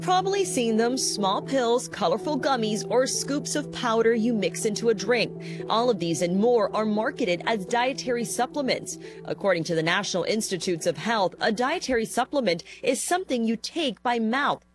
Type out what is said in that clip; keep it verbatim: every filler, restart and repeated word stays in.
Probably seen them: small pills, colorful gummies, or scoops of powder you mix into a drink. All of these and more are marketed as dietary supplements. According to the National Institutes of Health, a dietary supplement is something you take by mouth,